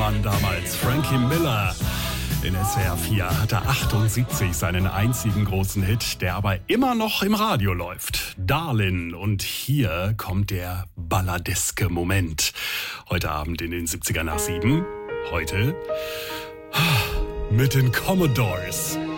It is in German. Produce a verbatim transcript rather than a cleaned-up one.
Mann damals, Frankie Miller. In S W R vier hatte achtundsiebzig seinen einzigen großen Hit, der aber immer noch im Radio läuft. Darlin'. Und hier kommt der balladeske Moment. Heute Abend in den siebziger nach sieben. Heute mit den Commodores.